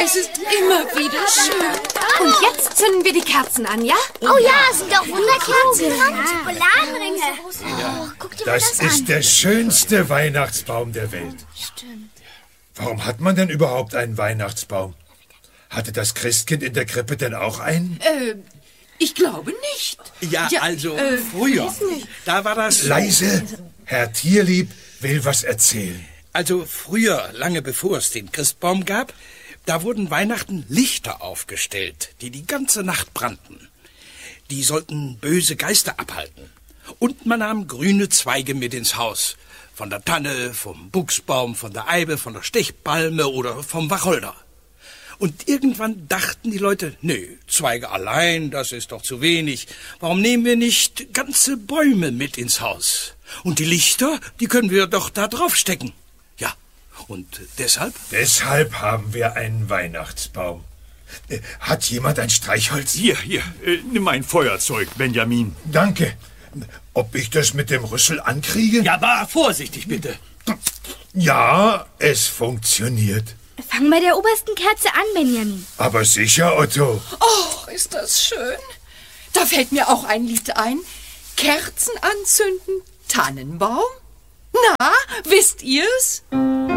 Es ist immer wieder schön. Und jetzt zünden wir die Kerzen an, ja? Oh ja, sind doch Wunderkerzen dran. Schokoladenringe. Ja, guck dir das ist der schönste Weihnachtsbaum der Welt. Stimmt. Warum hat man denn überhaupt einen Weihnachtsbaum? Hatte das Christkind in der Krippe denn auch einen? Ich glaube nicht. Ja, also früher. Da war das... Leise, Herr Tierlieb will was erzählen. Also früher, lange bevor es den Christbaum gab, da wurden Weihnachten Lichter aufgestellt, die die ganze Nacht brannten. Die sollten böse Geister abhalten. Und man nahm grüne Zweige mit ins Haus. Von der Tanne, vom Buchsbaum, von der Eibe, von der Stechpalme oder vom Wacholder. Und irgendwann dachten die Leute, nö, Zweige allein, das ist doch zu wenig. Warum nehmen wir nicht ganze Bäume mit ins Haus? Und die Lichter, die können wir doch da draufstecken. Ja, und deshalb? Deshalb haben wir einen Weihnachtsbaum. Hat jemand ein Streichholz? Hier, nimm ein Feuerzeug, Benjamin. Danke. Ob ich das mit dem Rüssel ankriege? Ja, aber vorsichtig bitte. Ja, es funktioniert. Fang bei der obersten Kerze an, Benjamin. Aber sicher, Otto. Oh, ist das schön. Da fällt mir auch ein Lied ein. Kerzen anzünden, Tannenbaum. Na, wisst ihr's?